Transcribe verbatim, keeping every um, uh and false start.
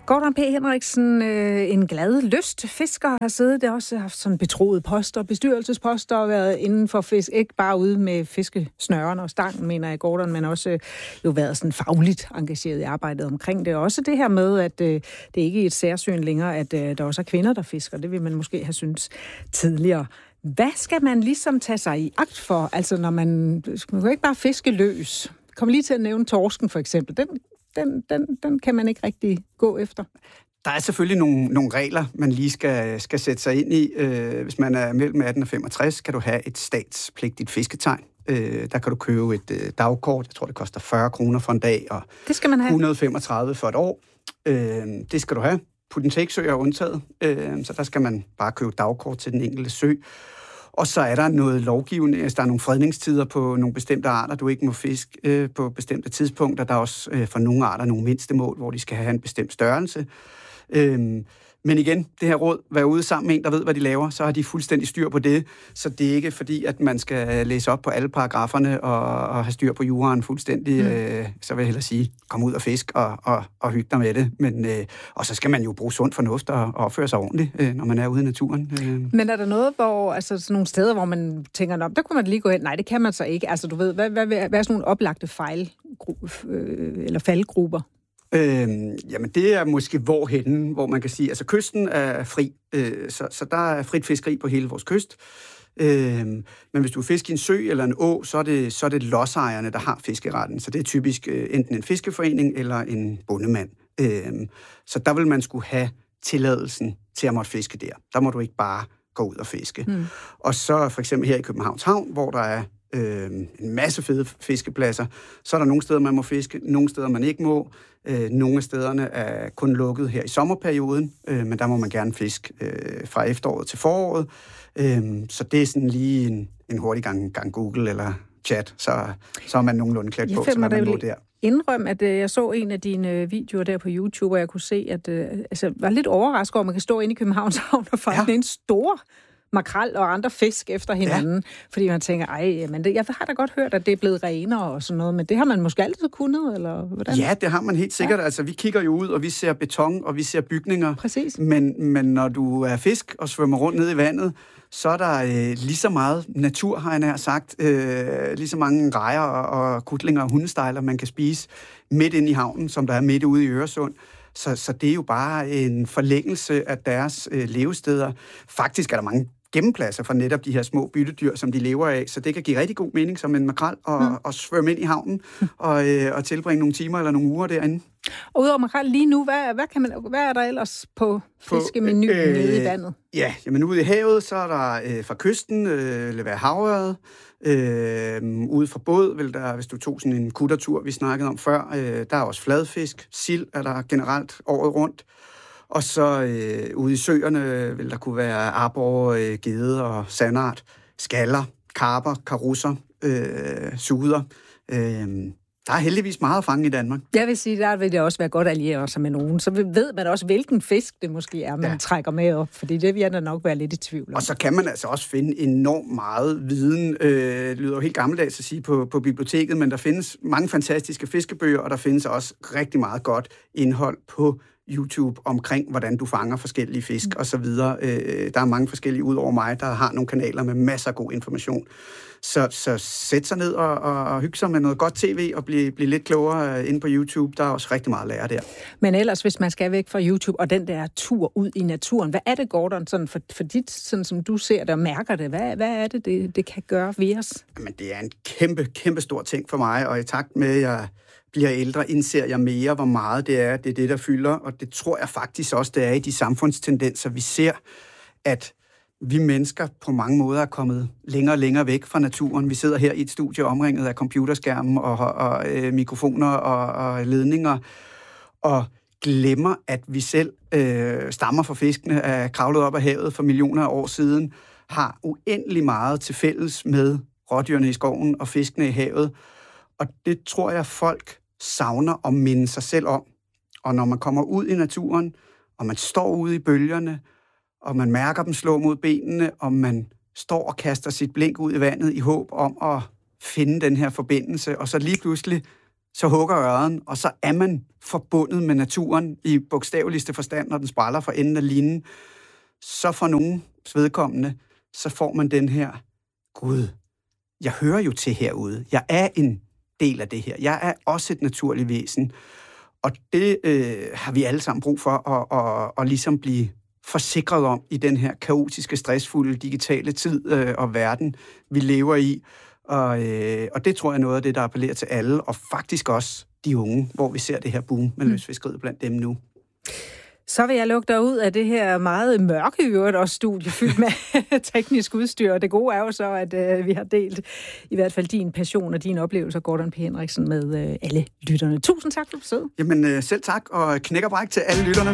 Gordon P. Henriksen, øh, en glad lystfisker, har siddet der også haft sådan betroede poster, bestyrelsesposter og været inden for fisk, ikke bare ude med fiskesnøren og stangen, mener jeg, Gordon, men også øh, jo været sådan fagligt engageret i arbejdet omkring det. Også det her med, at øh, det ikke er et særsyn længere, at øh, der også er kvinder, der fisker. Det vil man måske have syntes tidligere. Hvad skal man ligesom tage sig i agt for? Altså, når man, man kan ikke bare fiske løs. Kom lige til at nævne torsken, for eksempel. Den Den, den, den kan man ikke rigtig gå efter. Der er selvfølgelig nogle, nogle regler, man lige skal, skal sætte sig ind i. Øh, hvis man er mellem atten og femogtres, kan du have et statspligtigt fisketegn. Øh, der kan du købe et øh, dagkort. Jeg tror, det koster fyrre kroner for en dag, og det skal man have. et hundrede og femogtredive for et år. Øh, det skal du have. Put-and-take-søer er undtaget, øh, så der skal man bare købe dagkort til den enkelte sø. Og så er der noget lovgivning, altså der er nogle fredningstider på nogle bestemte arter, du ikke må fiske øh, på bestemte tidspunkter. Der er også øh, for nogle arter nogle mindstemål, hvor de skal have en bestemt størrelse. Øhm, men igen, det her råd, vær ude sammen med en, der ved, hvad de laver, så har de fuldstændig styr på det. Så det er ikke fordi, at man skal læse op på alle paragraferne og, og have styr på juraen fuldstændig. Mm. Øh, så vil jeg hellere sige, kom ud og fisk og, og, og hygge dig med det. Men, øh, og så skal man jo bruge sund fornuft og, og opføre sig ordentligt, øh, når man er ude i naturen. Øh. Men er der noget, hvor, altså sådan nogle steder, hvor man tænker, der kunne man lige gå hen? Nej, det kan man så ikke. Altså du ved, hvad, hvad, hvad, hvad er sådan nogle oplagte fejl, øh, eller faldgrupper? Øh, jamen, det er måske hvorhenne, hvor man kan sige, altså kysten er fri, øh, så, så der er frit fiskeri på hele vores kyst. Øh, men hvis du fisker i en sø eller en å, så er det, så er det lodsejerne, der har fiskeretten. Så det er typisk øh, enten en fiskeforening eller en bondemand. Øh, så der vil man skulle have tilladelsen til at måtte fiske der. Der må du ikke bare gå ud og fiske. Mm. Og så for eksempel her i Københavns Havn, hvor der er Øh, en masse fede fiskepladser. Så er der nogle steder, man må fiske, nogle steder, man ikke må. Øh, nogle af stederne er kun lukket her i sommerperioden, øh, men der må man gerne fiske øh, fra efteråret til foråret. Øh, så det er sådan lige en, en hurtig gang, gang Google eller chat, så, så er man nogenlunde klædt på, så man må der. Indrøm, at øh, jeg så en af dine videoer der på YouTube, og jeg kunne se, at øh, altså, var lidt overrasket over, at man kan stå inde i Københavns Havn og fange ja. en stor makrel og andre fisk efter hinanden, ja. fordi man tænker, ej, men det, jeg har da godt hørt, at det er blevet renere og sådan noget, men det har man måske altid kunnet, eller hvordan? Ja, det har man helt sikkert. Ja. Altså, vi kigger jo ud, og vi ser beton, og vi ser bygninger. Præcis. Men, men når du er fisk og svømmer rundt ned i vandet, så er der øh, lige så meget natur, har jeg nær sagt, øh, lige så mange rejer og, og kutlinger og hundestejler, man kan spise midt inde i havnen, som der er midt ude i Øresund. Så, så det er jo bare en forlængelse af deres øh, levesteder. Faktisk er der mange gemmepladser for netop de her små byttedyr, som de lever af, så det kan give rigtig god mening som en makrel at, mm. at svømme ind i havnen og, øh, og tilbringe nogle timer eller nogle uger derinde. Og udover makrel lige nu, hvad, hvad, kan man, hvad er der ellers på fiskemenuen øh, nede i vandet? Ja, jamen ude i havet, så er der øh, fra kysten, øh, vil være havørred. Øh, ude fra båd vil der, hvis du tog sådan en kuttertur, vi snakkede om før, øh, der er også fladfisk, sild er der generelt året rundt. Og så øh, ude i søerne vil der kunne være arbor, øh, gede og sandart, skaller, karper, karusser, øh, suder. Øh, der er heldigvis meget at fange i Danmark. Jeg vil sige, der vil det også være godt at alliere sig med nogen. Så ved man også, hvilken fisk det måske er, man ja. trækker med op. Fordi det vil jeg da nok være lidt i tvivl om. Og så kan man altså også finde enormt meget viden. Øh, det lyder jo helt gammeldags at sige på, på biblioteket, men der findes mange fantastiske fiskebøger, og der findes også rigtig meget godt indhold på YouTube omkring, hvordan du fanger forskellige fisk mm. og så videre. Øh, der er mange forskellige ud over mig, der har nogle kanaler med masser af god information. Så, så sæt sig ned og, og, og hygge sig med noget godt tv og blive, blive lidt klogere inde på YouTube. Der er også rigtig meget at lære der. Men ellers, hvis man skal væk fra YouTube og den der tur ud i naturen, hvad er det, Gordon, sådan for, for dit, sådan som du ser det og mærker det? Hvad, hvad er det, det, det kan gøre ved os? Jamen, det er en kæmpe, kæmpe stor ting for mig, og i takt med, at jeg bliver ældre, indser jeg mere, hvor meget det er, det er det, der fylder, og det tror jeg faktisk også, det er i de samfundstendenser, vi ser, at vi mennesker på mange måder er kommet længere og længere væk fra naturen. Vi sidder her i et studie omringet af computerskærmen og, og, og øh, mikrofoner og, og ledninger, og glemmer, at vi selv øh, stammer fra fiskene, er kravlet op af havet for millioner af år siden, har uendelig meget til fælles med rådyrene i skoven og fiskene i havet. Og det tror jeg, folk savner at minde sig selv om. Og når man kommer ud i naturen, og man står ude i bølgerne, og man mærker dem slå mod benene, og man står og kaster sit blink ud i vandet i håb om at finde den her forbindelse, og så lige pludselig, så hugger ørren, og så er man forbundet med naturen i bogstaveligste forstand, når den spræller for enden af linen. Så for nogen vedkommende, så får man den her, Gud, jeg hører jo til herude. Jeg er en del af det her. Jeg er også et naturligt væsen. Og det øh, har vi alle sammen brug for at, at, at ligesom blive forsikret om i den her kaotiske, stressfulde, digitale tid øh, og verden, vi lever i. Og, øh, og det tror jeg er noget af det, der appellerer til alle, og faktisk også de unge, hvor vi ser det her boom med lystfiskeriet blandt dem nu. Så vil jeg lukke dig ud af det her meget mørke øvrigt også studie fyldt med teknisk udstyr. Og det gode er jo så, at øh, vi har delt i hvert fald din passion og dine oplevelser, Gordon P. Henriksen, med øh, alle lytterne. Tusind tak for besøget. Jamen øh, selv tak, og knæk og bræk til alle lytterne.